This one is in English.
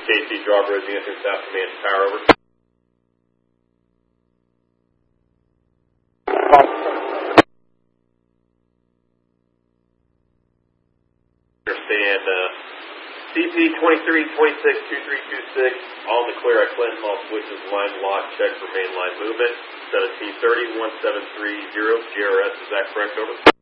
KC Draw Bridge, the entrance south command power over. Understand, CP 2326-2326, all in the clear at Clinton, all switches line lock, check for main line movement. 1730-1730, GRS, is that correct, over?